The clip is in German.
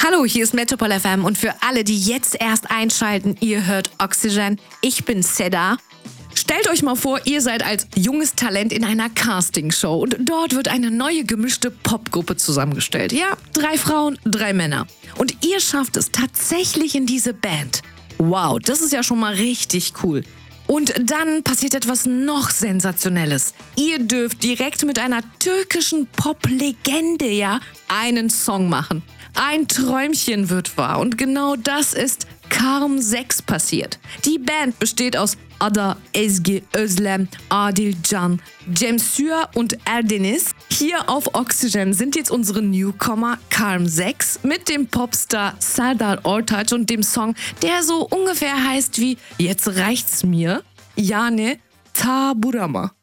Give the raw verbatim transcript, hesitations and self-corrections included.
Hallo, hier ist Metropol F M und für alle, die jetzt erst einschalten, ihr hört Oxygen. Ich bin Seda. Stellt euch mal vor, ihr seid als junges Talent in einer Castingshow und dort wird eine neue gemischte Popgruppe zusammengestellt. Ja, drei Frauen, drei Männer. Und ihr schafft es tatsächlich in diese Band. Wow, das ist ja schon mal richtig cool. Und dann passiert etwas noch Sensationelles. Ihr dürft direkt mit einer türkischen Pop-Legende, ja, einen Song machen. Ein Träumchen wird wahr und genau das ist Karm sechs passiert. Die Band besteht aus Ada, Ezgi, Özlem, Adil, Can, Cemsür und Erdeniz. Hier auf Oxygen sind jetzt unsere Newcomer Karm sechs mit dem Popstar Serdar Ortaç und dem Song, der so ungefähr heißt wie Jetzt reicht's mir, Yani Ta Burama.